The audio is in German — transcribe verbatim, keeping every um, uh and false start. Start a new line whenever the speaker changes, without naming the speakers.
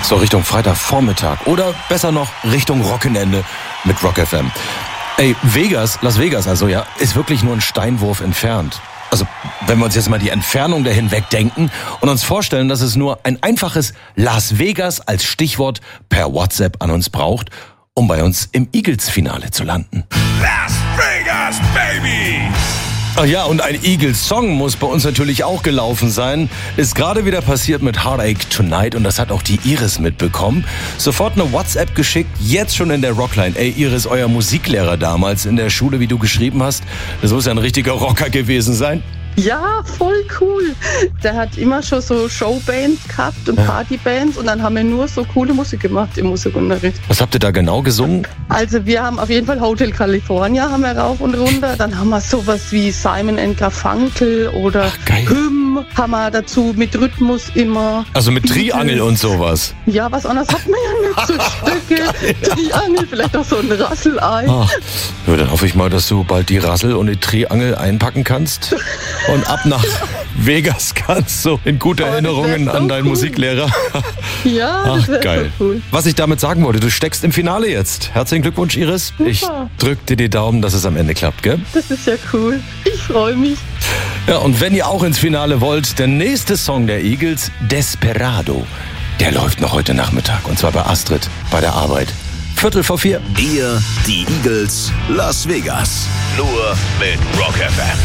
So Richtung Freitagvormittag oder besser noch Richtung Wochenende mit Rock F M. Ey, Vegas, Las Vegas also, ja, ist wirklich nur ein Steinwurf entfernt. Also, wenn wir uns jetzt mal die Entfernung dahin wegdenken und uns vorstellen, dass es nur ein einfaches Las Vegas als Stichwort per WhatsApp an uns braucht, um bei uns im Eagles-Finale zu landen.
Las Vegas, baby!
Ach ja, und ein Eagles-Song muss bei uns natürlich auch gelaufen sein. Ist gerade wieder passiert mit Heartache Tonight und das hat auch die Iris mitbekommen. Sofort eine WhatsApp geschickt, jetzt schon in der Rockline. Ey Iris, euer Musiklehrer damals in der Schule, wie du geschrieben hast, das muss ja ein richtiger Rocker gewesen sein.
Ja, voll cool. Der hat immer schon so Showbands gehabt und
Ja.
Partybands und dann haben wir nur so coole Musik gemacht im Musikunterricht.
Was habt ihr da genau gesungen?
Also wir haben auf jeden Fall Hotel California haben wir rauf und runter. Dann haben wir sowas wie Simon and Garfunkel oder
Ach, geil.
Hymn haben wir dazu mit Rhythmus immer.
Also mit Triangel und sowas.
Ja, was anderes hat man ja nicht. So Stöcke, Triangel, vielleicht auch so ein Rasselei.
Ah, ja, dann hoffe ich mal, dass du bald die Rassel und die Triangel einpacken kannst und ab nach Vegas kannst, so in gute
Oh, das
Erinnerungen
wär so
an deinen
cool.
Musiklehrer.
Ja, das
Ach,
wäre
geil.
so cool.
Was ich damit sagen wollte, du steckst im Finale jetzt. Herzlichen Glückwunsch, Iris. Ich
Super.
drück dir die Daumen, dass es am Ende klappt, gell?
Das ist ja cool. Ich freue mich.
Ja, und wenn ihr auch ins Finale wollt, der nächste Song der Eagles, Desperado, der läuft noch heute Nachmittag. Und zwar bei Astrid, bei der Arbeit. Viertel vor vier.
Ihr, die Eagles, Las Vegas. Nur mit Rock F M.